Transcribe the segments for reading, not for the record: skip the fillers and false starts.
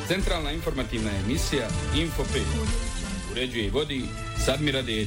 Centralna informativna emisija Info 5. Uređuje i vodi Sadmira Dedić.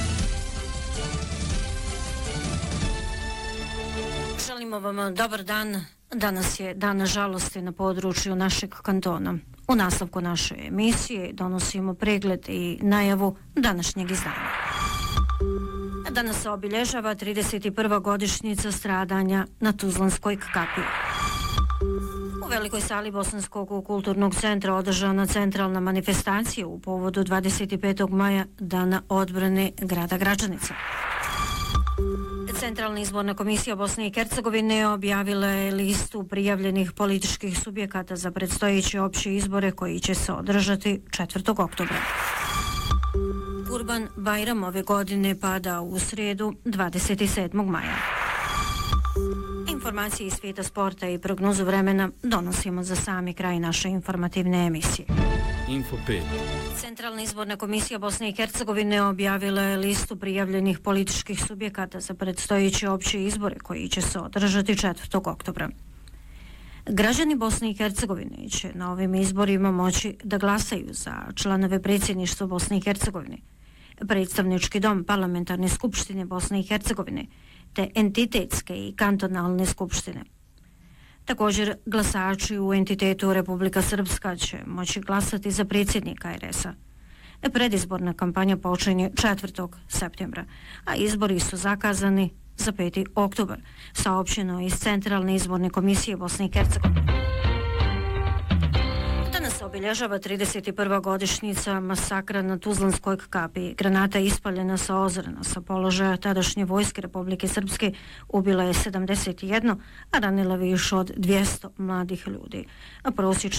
Želimo vam dobar dan. Danas je dan žalosti na području našeg kantona. U nastavku naše emisije donosimo pregled i najavu današnjeg izdanja. Danas se obilježava 31. godišnjica stradanja na Tuzlanskoj kapiji. U velikoj sali Bosanskog kulturnog centra održana centralna manifestacija u povodu 25. maja, Dana odbrane grada Gračanica. Centralna izborna komisija Bosne i Hercegovine objavila je listu prijavljenih političkih subjekata za predstojeće opće izbore koji će se održati 4. oktobra. Kurban Bajram ove godine pada u srijedu 27. maja. Informacije iz svijeta sporta i prognozu vremena donosimo za sami kraj naše informativne emisije. Info 5. Centralna izborna komisija Bosne i Hercegovine objavila je listu prijavljenih političkih subjekata za predstojeće opće izbore koji će se održati 4. oktobra. Građani Bosne i Hercegovine će na ovim izborima moći da glasaju za članove predsjedništva Bosne i Hercegovine, predstavnički dom parlamentarne skupštine Bosne i Hercegovine, te entitetske i kantonalne skupštine. Također, glasači u entitetu Republika Srpska će moći glasati za predsjednika RS-a. Predizborna kampanja počinje 4. septembra, a izbori su zakazani za 5. oktobar, saopćeno iz Centralne izborne komisije Bosne i Hercegovine. Danas se obilježava 31. godišnjica masakra na Tuzlanskoj kapiji. Granata ispaljena sa Ozrena, sa položaja tadašnje vojske Republike Srpske, ubila je 71, a ranila više od 200 mladih ljudi.